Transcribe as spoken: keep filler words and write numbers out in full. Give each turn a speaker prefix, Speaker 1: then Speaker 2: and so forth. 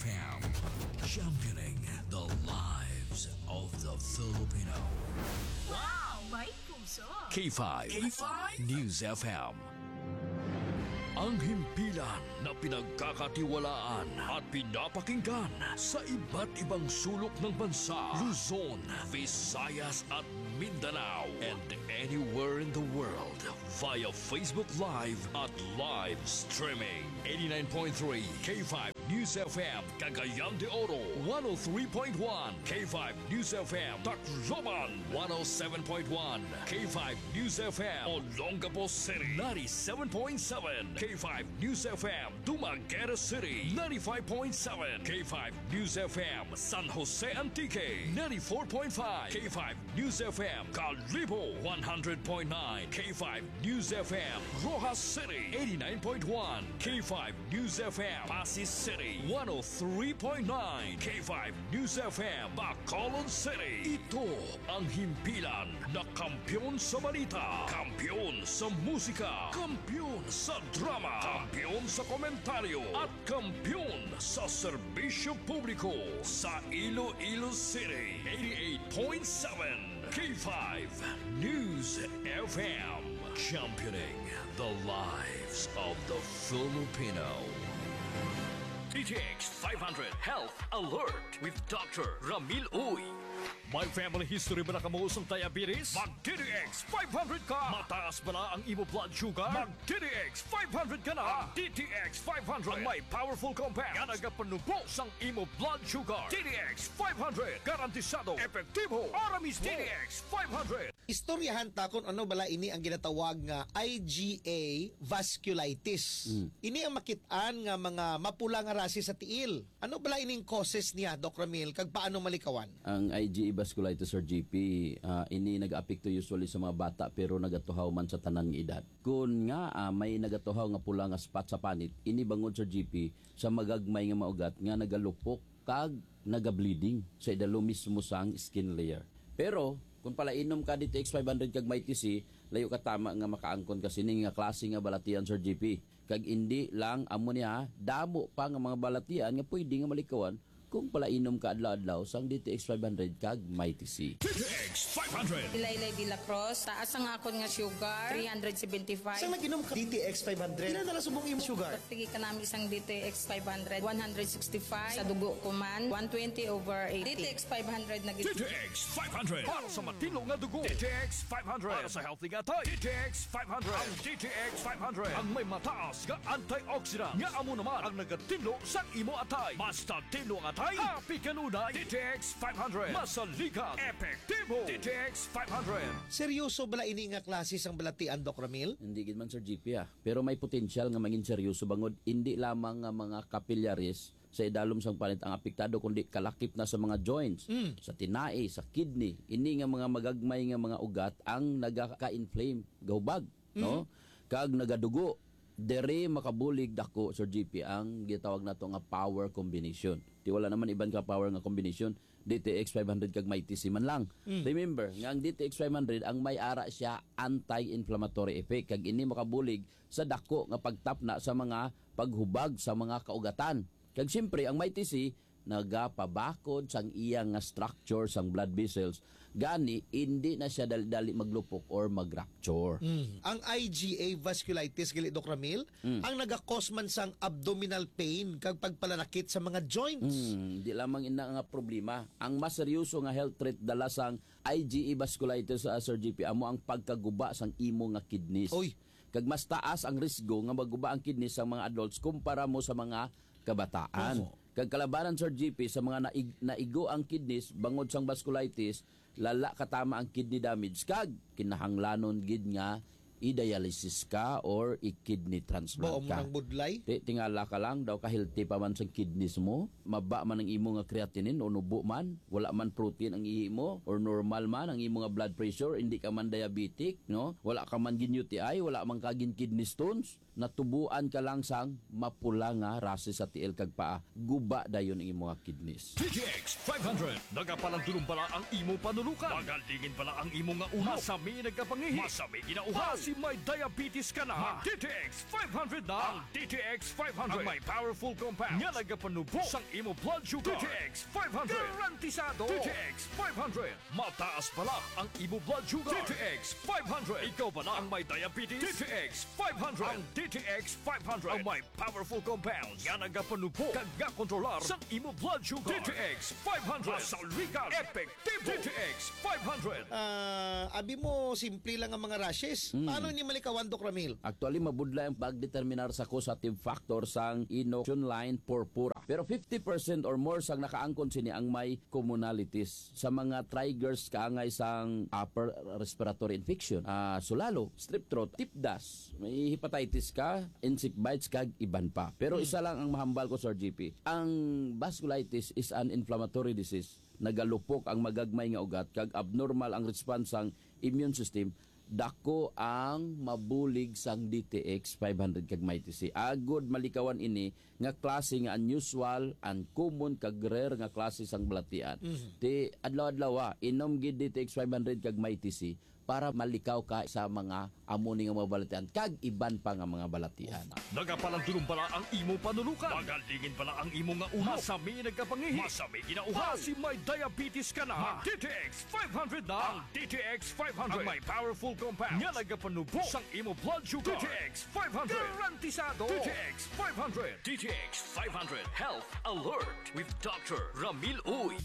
Speaker 1: F M. Championing the lives of the Filipino.
Speaker 2: Wow! May puso!
Speaker 1: K five. K five? News F M. Ang himpilan na pinagkakatiwalaan at pinapakinggan sa iba't ibang sulok ng bansa, Luzon, Visayas at Mindanao, and anywhere in the world via Facebook Live at live streaming. eighty-nine point three K five News F M, Cagayan de Oro, one oh three point one K five News F M, Tacloban, one oh seven point one K five News F M, Olongapo City, ninety-seven point seven K five News F M, Dumaguete City, ninety-five point seven K five News F M, San Jose Antique, ninety-four point five K five News F M, Calibo, one hundred point nine K five News F M, Rojas City, eighty-nine point one K five News F M, Pasig City, one oh three point nine K five News F M, Bacolod City. Ito ang himpilan na kampyon sa balita, kampyon sa musika, kampyon sa drama, kampyon sa komentaryo, at kampyon sa serbisyo publiko sa Iloilo City. eighty-eight point seven K five News F M, championing the lives of the Filipino. D T X five hundred Health Alert with Doctor Ramil Uy. May family history ba na kamuusong diabetes? Mag-D T X five hundred ka! Mataas ba na ang imo blood sugar? Mag-D T X five hundred ka na! D T X five hundred ang may powerful compound nga nagapanubo sang imo blood sugar. D T X five hundred, garantisado, epektibo, aramis. D T X five hundred.
Speaker 3: Istoryahan ta kung ano bala ini ang ginatawag nga I G A vasculitis. Mm. Ini ang makitaan nga mga mapula nga rasi sa tiil. Ano bala ining causes niya, Doc Ramil, kag paano malikawan?
Speaker 4: Ang I G A vasculitis or G P, uh, ini nag-apekto usually sa mga bata pero nagatuhaw man sa tanan nga edad. Kung nga uh, may nagatuhaw nga pula nga spot sa panit, ini bangod sa G P sa magagmay nga maugat nga nagalupok kag naga-bleeding sa idalo mismo sang skin layer. Pero kung pala inom ka D T X five hundred kag may T C, layo ka tama nga makaangkon kasi ning nga klase nga balatian sa G P. Kag indi lang amo niya damo pa nga mga balatian nga pwede nga malikawan kung pala inom ka adlaw-adlaw sang D T X five hundred kag may T C.
Speaker 1: D T X five hundred.
Speaker 5: Ilaylay Villa Cross, taas ang akon nga sugar, three seventy-five.
Speaker 3: Saan nag-inom ka D T X five hundred? Ilan na lang subong imo sugar?
Speaker 5: Pagtigi ka namin isang D T X five hundred, one sixty-five. Sa dugo ko man, one twenty over eighty. D T X five hundred na
Speaker 1: D T X five hundred para sa matino nga dugo. D T X five hundred para sa healthy nga tay. D T X five hundred. Ang D T X five hundred ang may mataas nga antioxidant nga amo naman ang nagatino sa imo atay. Basta tino ang atay, happy ka nunay. D T X five hundred masaligan, epektibo. D T X five hundred.
Speaker 3: Seryoso bala ini nga klase sang balatian, Doc Ramil?
Speaker 4: Hindi gid man Sir G P ah. Pero may potensyal nga mangin seryoso bangod hindi lamang nga mga capillaries sa idalom sang panit ang apektado kundi kalakip na sa mga joints, mm. sa tinai, sa kidney. Ini nga mga magagmay nga mga ugat ang nagaka-inflame, gahubag, mm. no? Kag nagadugo. Dere makabulig dako Sir G P ang gitawag nato nga power combination. Di wala naman iban ka power nga combination. D T X five hundred kag may T C man lang. Mm. Remember, nga ang D T X five hundred ang may ara siya anti-inflammatory effect kag ini makabulig sa dako nga pagtapna sa mga paghubag sa mga kaugatan. Kag siyempre ang may T C nagapabakod sang iyang nga structure sang blood vessels gani hindi na siya dali-dali maglupok or mag-rupture.
Speaker 3: Mm. Ang I G A vasculitis gali Doc Ramil mm. ang naga-cause man sang abdominal pain kag pagpalanakit sa mga joints.
Speaker 4: Mm, di lamang ina nga problema. Ang mas seryoso nga health threat dala sang I G A vasculitis sa uh, Sir G P amo ang pagkaguba sang imo nga kidneys.
Speaker 3: Oy.
Speaker 4: Kag mas taas ang risgo nga maguba ang kidneys sa mga adults kumpara mo sa mga kabataan. Oh. Kag kalabaran Sir G P sa mga naig, naigo ang kidneys bangod sang vasculitis, lala katama ang kidney damage kag kinahanglanon gid nga i-dialysis ka or i-kidney transplant ka.
Speaker 3: Bao mo ng budlay?
Speaker 4: Ti, tingala ka lang daw ka-healthy pa man sa kidneys mo, maba man ang imo nga creatinine o nubo man, wala man protein ang ihi mo or normal man ang imo nga blood pressure, hindi ka man diabetic, no? Wala ka man gin U T I, wala man ka gin kidney stones. natubuan ka lang sang mapula nga rasi sa tiil kag paa, guba dayon ang imong kidneys.
Speaker 1: D T X five hundred. Nagapalang tulong pala ang imo panulukan. Magalingin pala ang imo nga ulo. Masami nagkapangihi. Masami ginauhaw. Kasi may diabetes ka na. D T X five hundred na. Ang D T X five hundred. Ang may powerful compounds. Nga nagapanubo sang imo blood sugar. D T X five hundred. Garantisado. D T X five hundred. Mataas pala ang imo blood sugar. D T X five hundred. Ikaw ba na ang may diabetes? D T X five hundred. Ang D T X five hundred. Ang may powerful compounds. Nga nagapanubo. Kag nga kontrolar sang imo blood sugar. D T X five hundred. Masalwikan. Epektibo. D T X five hundred.
Speaker 3: Ah, abi mo simple lang ang mga rashes. Paano ni malikawan, Doc Ramil?
Speaker 4: Actually, mabudla ang pagdeterminar sa causative factor sang inoculation line purpura. Pero fifty percent or more sang nakaangkon sini ang may commonalities. Sa mga triggers kaangay sang upper respiratory infection, ah, sulalo, strep throat, tipdas, may hepatitis ka, insect bites kag iban pa. Pero isa lang ang mahambal ko, Sir G P. Ang vasculitis is an inflammatory disease. Nagalupok ang magagmay nga ugat kag abnormal ang response sang immune system. Dako ang mabulig sang D T X five hundred kag may T C. Agod malikawan ini nga klase nga unusual, uncommon kag rare nga klase sang balatian. Ti adlaw-adlaw inom gid D T X five hundred kag may T C para malikaw ka sa mga amoni nga mga balatian kag iban pa nga mga balatian.
Speaker 1: Nagapalang tulong pala ang imo panulukan. Magalingin pala ang imo nga ulo. Masami nagkapangihi. Masami ginauhaw. Kasi may diabetes ka na. D T X five hundred na. Ang D T X five hundred. Ang may powerful compounds. Nga nagapanubo sang imo blood sugar. D T X five hundred. Garantisado. D T X five hundred. D T X five hundred. Health Alert with Doctor Ramil Uy.